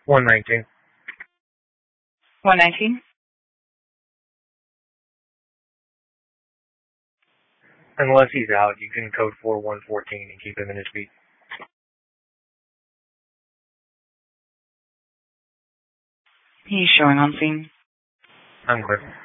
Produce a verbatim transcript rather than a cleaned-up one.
one nineteen. one nineteen? Unless he's out, you can code four one one four and keep him in his beat. He's showing on scene. I'm clear.